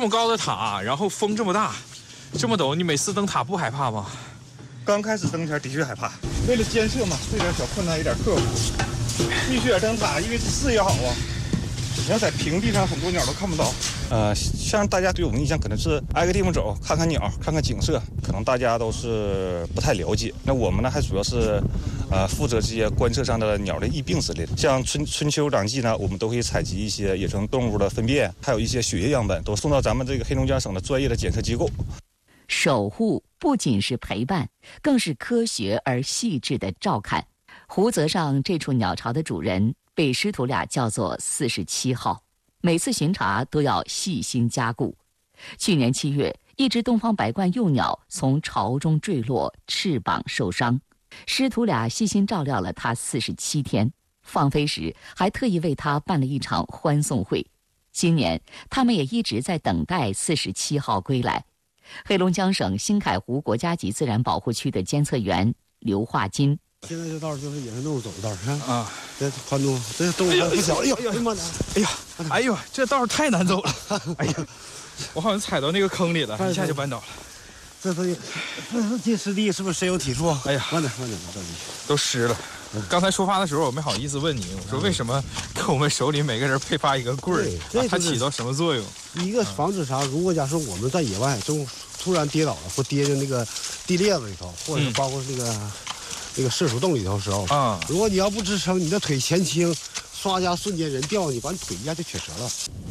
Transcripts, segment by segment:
么高的塔，然后风这么大，这么陡，你每次登塔不害怕吗？ 刚开始登前的确害怕，为了监测嘛，这点小困难有点克服。必须得登塔，因为视野好啊。你要在平地上，很多鸟都看不到。像大家对我们印象可能是挨个地方走，看看鸟，看看景色，可能大家都是不太了解。那我们呢，还主要是负责这些观测上的鸟的疫病之类的。像春秋两季呢，我们都会采集一些野生动物的粪便，还有一些血液样本，都送到咱们这个黑龙江省的专业的检测机构。 守护不仅是陪伴，更是科学而细致的照看。湖泽上这处鸟巢的主人被师徒俩叫做47号，每次巡查都要细心加固。去年7月，一只东方白鹳幼鸟从巢中坠落，翅膀受伤，师徒俩细心照料了它47天，放飞时还特意为它办了一场欢送会。今年他们也一直在等待47号归来。黑龙江省新凯湖国家级自然保护区的监测员刘化金， 现在这道就是野生动物走的道啊， 这宽度，这动物还不小。哎呦， 哎呦，这道太难走了。哎呀，我好像踩到那个坑里了，一下就绊倒了。 这进湿地是不是深有体触？ 哎呀， 慢点， 都湿了。刚才出发的时候，我没好意思问你，我说为什么给我们手里每个人配发一个棍儿？它起到什么作用？ 一个防止啥？如果假设我们在野外中突然跌倒了，或跌进那个地裂子里头，或者是包括那个射鼠洞里头的时候，如果你要不支撑，你的腿前倾，唰家瞬间人掉你，把你腿一下就瘸折了。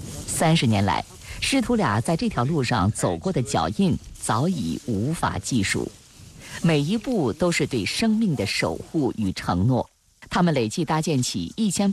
30年来，师徒俩在这条路上走过的脚印早已无法计数，每一步都是对生命的守护与承诺。他们累计搭建起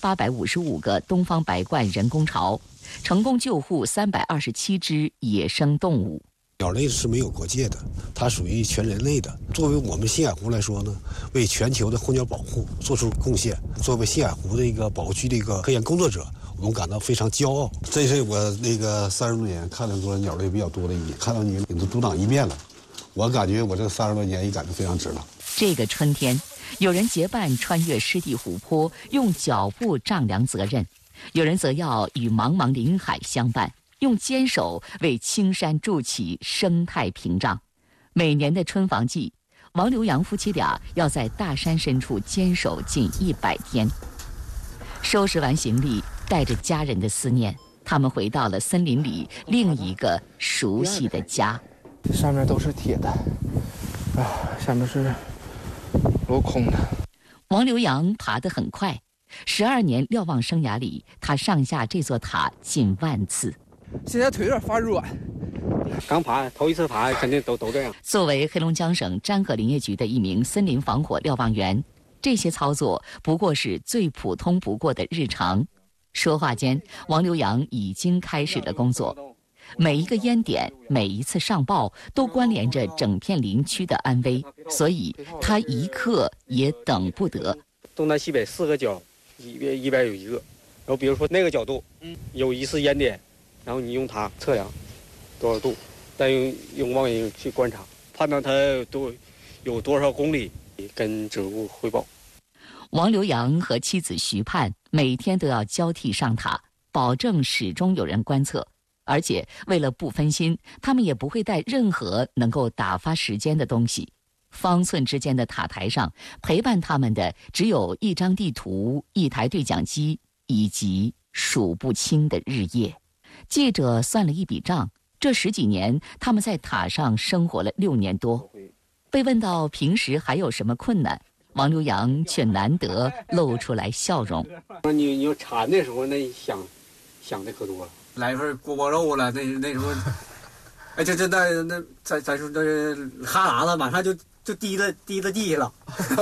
1855个东方白鹳人工巢，成功救护327只野生动物。 鸟类是没有国界的，它属于全人类的。作为我们新海湖来说呢，为全球的候鸟保护做出贡献，作为新海湖的一个保护区的一个科研工作者，我们感到非常骄傲。这是我那个30多年看的多鸟类比较多的一年，看到你们都独当一面了，我感觉我这30多年也感觉非常值了。 这个春天，有人结伴穿越湿地湖泊，用脚步丈量责任；有人则要与茫茫林海相伴，用坚守为青山筑起生态屏障。每年的春防季，王刘洋夫妻俩要在大山深处坚守近100天。收拾完行李，带着家人的思念，他们回到了森林里另一个熟悉的家。 上面都是铁的，下面是镂空的。 王刘洋爬得很快，12年瞭望生涯里，他上下这座塔近万次。 现在腿有点发软， 刚爬，头一次爬肯定都这样。 作为黑龙江省瞻河林业局的一名森林防火瞭望员，这些操作不过是最普通不过的日常。说话间，王刘洋已经开始了工作。每一个烟点，每一次上报，都关联着整片林区的安危，所以他一刻也等不得。 东南西北4个角，一边有一个，然后比如说那个角度，有疑似烟点，然后你用它测量多少度，再用望远镜去观察，判断它有多少公里，跟指挥部汇报。 王刘洋和妻子徐盼每天都要交替上塔，保证始终有人观测。而且为了不分心，他们也不会带任何能够打发时间的东西。方寸之间的塔台上，陪伴他们的只有一张地图、一台对讲机以及数不清的日夜。记者算了一笔账，这10几年他们在塔上生活了6年多。被问到平时还有什么困难，王刘洋却难得露出来笑容。 你要馋的时候，那想的可多了。 来份锅包肉了，那时候，哎，那咱说这哈喇子马上就滴了地了。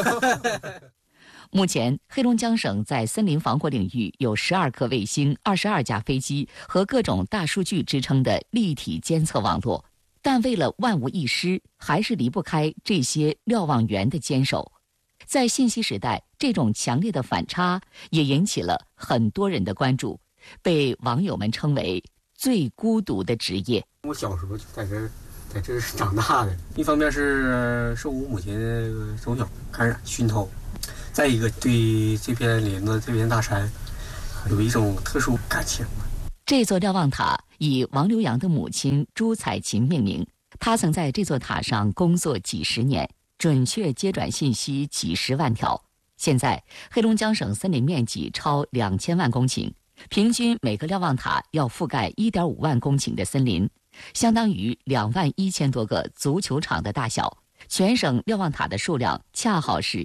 目前，黑龙江省在森林防火领域有12颗卫星、22架飞机和各种大数据支撑的立体监测网络，但为了万无一失，还是离不开这些瞭望员的坚守。在信息时代，这种强烈的反差也引起了很多人的关注。被网友们称为最孤独的职业。 我小时候就在这长大的，一方面是受我母亲从小感染熏陶，再一个对这片林子、这片大山有一种特殊感情。 这座瞭望塔以王留洋的母亲朱彩琴命名。他曾在这座塔上工作几十年，准确接转信息几十万条。现在黑龙江省森林面积超2000万公顷，平均每个瞭望塔要覆盖1.5万公顷的森林，相当于21000多个足球场的大小。全省瞭望塔的数量恰好是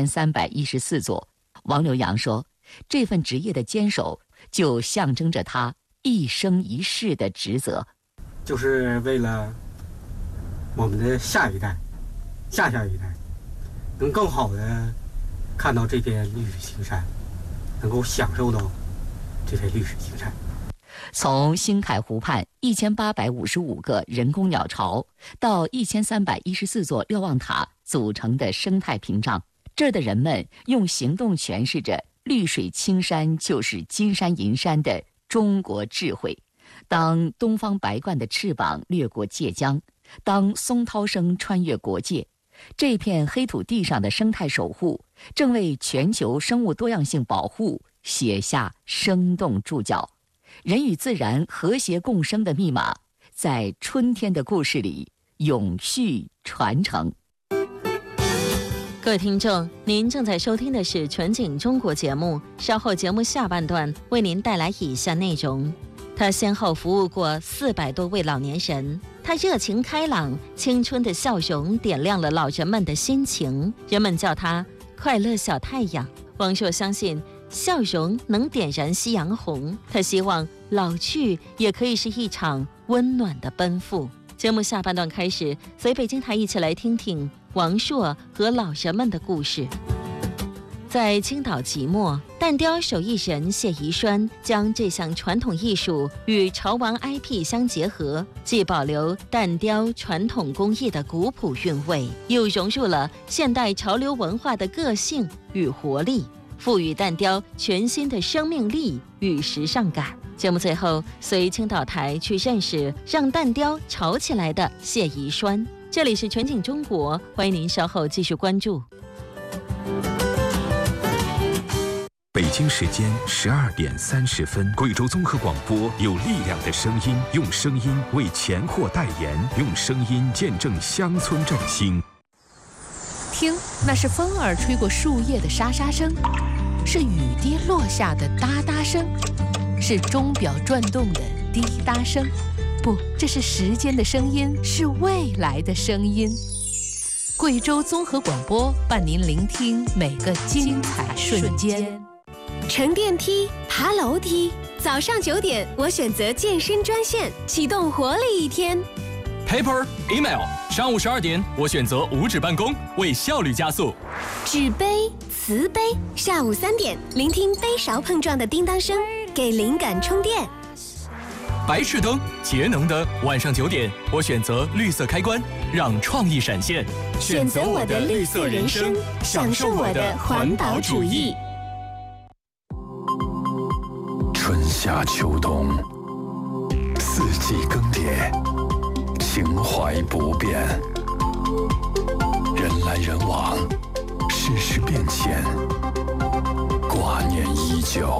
1314座。王留洋说，这份职业的坚守就象征着他一生一世的职责， 就是为了我们的下一代、下一代能更好的看到这片绿水青山，能够享受到这片绿水青山。 从兴凯湖畔1855个人工鸟巢到1314座瞭望塔组成的生态屏障，这儿的人们用行动诠释着绿水青山就是金山银山的中国智慧。当东方白鹳的翅膀掠过界江，当松涛声穿越国界，这片黑土地上的生态守护正为全球生物多样性保护写下生动注脚。人与自然和谐共生的密码，在春天的故事里永续传承。 各位听众，您正在收听的是全景中国节目，稍后节目下半段为您带来以下内容。他先后服务过400多位老年人，他热情开朗，青春的笑容点亮了老人们的心情，人们叫他快乐小太阳。王朔相信笑容能点燃夕阳红，他希望老去也可以是一场温暖的奔赴。节目下半段开始，随北京台一起来听听王朔和老人们的故事。在青岛即墨，蛋雕手艺人谢宜栓将这项传统艺术与潮玩 IP 相结合，既保留蛋雕传统工艺的古朴韵味，又融入了现代潮流文化的个性与活力，赋予蛋雕全新的生命力与时尚感。节目最后，随青岛台去认识让蛋雕潮起来的谢宜栓。这里是全景中国，欢迎您稍后继续关注。 北京时间12点30分，贵州综合广播有力量的声音，用声音为钱货代言，用声音见证乡村振兴。 听，那是风儿吹过树叶的沙沙声，是雨滴落下的哒哒声，是钟表转动的滴答声。不，这是时间的声音，是未来的声音。贵州综合广播伴您聆听每个精彩瞬间。 乘电梯，爬楼梯，早上9点，我选择健身专线，启动活力一天。 Paper Email， 上午12点，我选择无纸办公，为效率加速。 纸杯、瓷杯，下午3点，聆听杯勺碰撞的叮当声，给灵感充电。 白炽灯，节能灯，晚上9点，我选择绿色开关，让创意闪现。 选择我的绿色人生，享受我的环保主义。 春夏秋冬，四季更迭，情怀不变。人来人往，世事变迁，挂念依旧。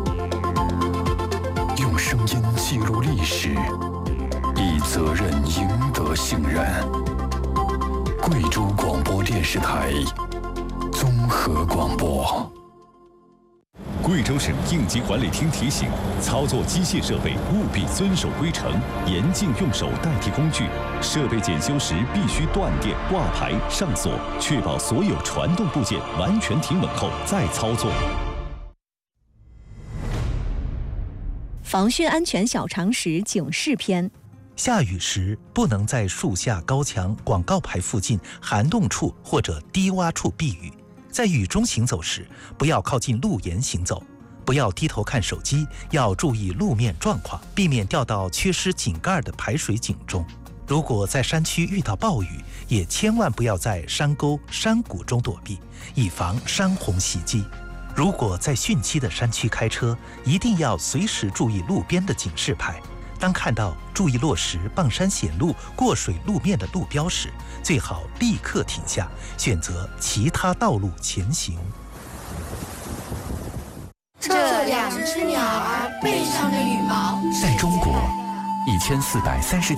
用声音记录历史，以责任赢得信任。贵州广播电视台综合广播。贵州省应急管理厅提醒：操作机械设备务必遵守规程，严禁用手代替工具。设备检修时必须断电、挂牌、上锁，确保所有传动部件完全停稳后再操作。 防汛安全小常识警示篇： 下雨时不能在树下、高墙、广告牌附近、涵洞处或者低洼处避雨。在雨中行走时，不要靠近路沿行走，不要低头看手机，要注意路面状况，避免掉到缺失井盖的排水井中。如果在山区遇到暴雨，也千万不要在山沟、山谷中躲避，以防山洪袭击。如果在汛期的山区开车，一定要随时注意路边的警示牌。当看到注意落石、傍山显路、过水路面的路标时，最好立刻停下，选择其他道路前行。 这2只鸟儿背上的羽毛， 在中国， 1439